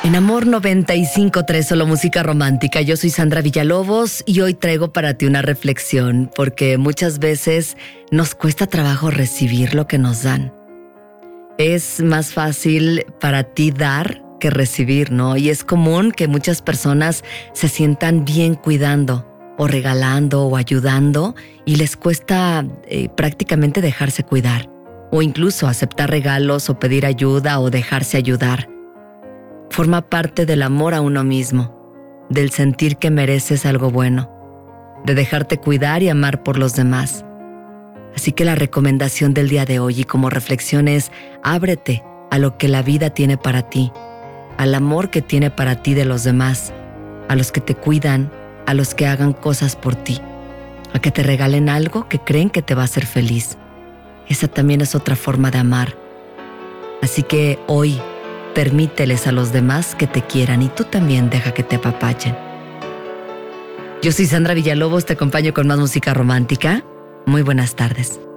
En Amor 95.3, solo música romántica. Yo soy Sandra Villalobos y hoy traigo para ti una reflexión, porque muchas veces nos cuesta trabajo recibir lo que nos dan. Es más fácil para ti dar que recibir, ¿no? Y es común que muchas personas se sientan bien cuidando o regalando o ayudando y les cuesta prácticamente dejarse cuidar o incluso aceptar regalos o pedir ayuda o dejarse ayudar. Forma parte del amor a uno mismo, del sentir que mereces algo bueno, de dejarte cuidar y amar por los demás. Así que la recomendación del día de hoy y como reflexión es: ábrete a lo que la vida tiene para ti, al amor que tiene para ti de los demás, a los que te cuidan, a los que hagan cosas por ti, a que te regalen algo que creen que te va a hacer feliz. Esa también es otra forma de amar. Así que hoy, permíteles a los demás que te quieran y tú también deja que te apapachen. Yo soy Sandra Villalobos, te acompaño con más música romántica. Muy buenas tardes.